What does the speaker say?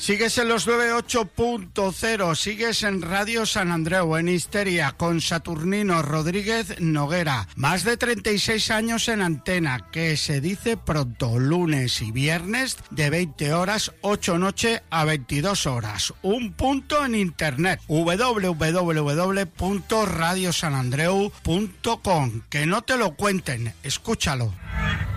Sigues en los 98.0, sigues en Radio San Andreu, en Histeria, con Saturnino Rodríguez Noguera. Más de 36 años en antena, que se dice pronto, lunes y viernes de 20 horas, 8 noche a 22 horas. Un punto en internet, www.radiosanandreu.com. Que no te lo cuenten, escúchalo.